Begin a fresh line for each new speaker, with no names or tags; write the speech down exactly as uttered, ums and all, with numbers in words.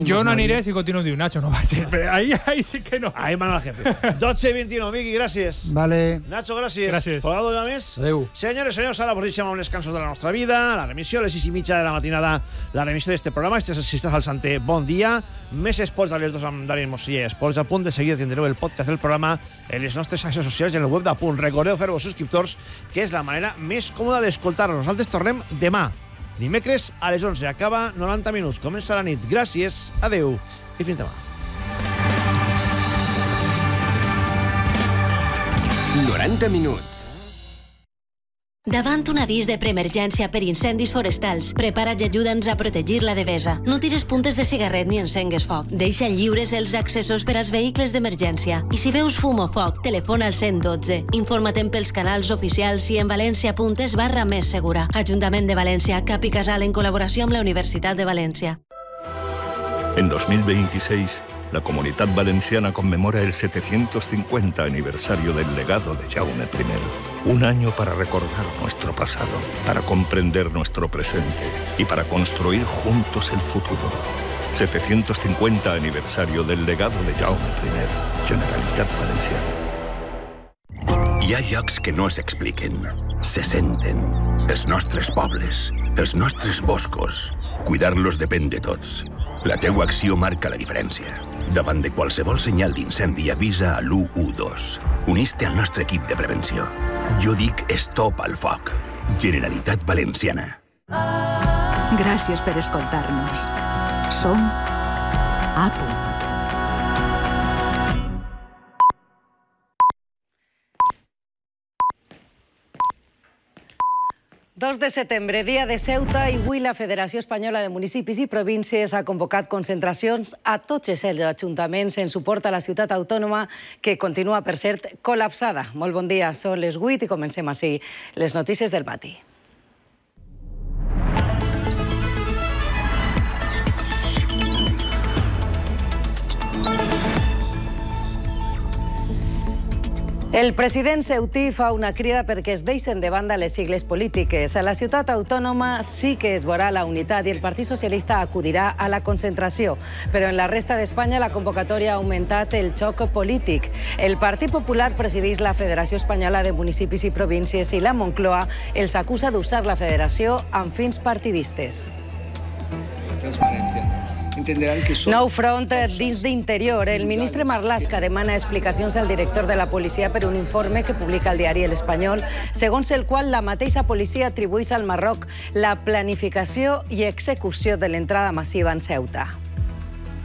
Jo no aniré si continuo diu Nacho, no vagis. Ahí, ahí sí que no.
Ahí mano al jefe. dotze i vint-i-nou, Miqui, gràcies.
Vale.
Nacho, gràcies.
Gràcies.
Folgado de més.
Adéu.
Senyores i senyors, ara us deixem amb les cançons de la nostra vida, la remissió, a les sis i mitja de la matinada, la remissió d'este programa. Si estàs al Santer, bon dia. Més esports a les dos amb Dani Mosier. Esports a punt de seguida tindreu el podcast del programa en les nostres xarxes socials i en el web d'Apunt. Recordeu fer-vos subscriptors, que és la manera més còmoda d'escoltar-nos. Nosaltres tornem demà. Dimecres a les onze. Acaba noranta minuts. Comença la nit. Gràcies, adeu i fins demà.
noranta minuts.
Davant un avís de preemergència per incendis forestals, prepara't i ajuda'ns a protegir la devesa. No tires puntes de cigarret ni encengues foc. Deixa lliures els accessos per als vehicles d'emergència. I si veus fum o foc, telefona al cent dotze. Informa't pels canals oficials i en valència.es barra més segura. Ajuntament de València, Cap i Casal en col·laboració amb la Universitat de València.
En dos mil veintiséis, la Comunidad Valenciana conmemora el setecientos cincuenta aniversario del legado de Jaume primero. Un año para recordar nuestro pasado, para comprender nuestro presente y para construir juntos el futuro. setecientos cincuenta aniversario del legado de Jaume primero. Generalitat Valenciana.
Hi ha llocs que no s'expliquen, se senten. Els nostres pobles, els nostres boscos. Cuidar-los depèn de tots. La teua acció marca la diferència. Davant de qualsevol senyal d'incendi, avisa a l'u u dos. Unís-te al nostre equip de prevenció. Jo dic stop al foc. Generalitat Valenciana.
Gràcies per escoltar-nos. Som Apunt.
dos de setembre, dia de Ceuta, i avui la Federació Espanyola de Municipis i Províncies ha convocat concentracions a tots els ajuntaments en suport a la ciutat autònoma, que continua, per cert, col·lapsada. Molt bon dia, són les vuit i comencem així les notícies del matí. El president ceutí fa una crida perquè es deixen de banda les sigles polítiques. A la ciutat autònoma sí que es veurà la unitat i el Partit Socialista acudirà a la concentració. Però en la resta d'Espanya la convocatòria ha augmentat el xoc polític. El Partit Popular presideix la Federació Espanyola de Municipis i Províncies i la Moncloa els acusa d'usar la federació amb fins partidistes. Nou front dins d'Interior. El ministre Marlaska demana explicacions al director de la policia per un informe que publica el diari El Espanyol, segons el qual la mateixa policia atribueix al Marroc la planificació i execució de l'entrada massiva en Ceuta.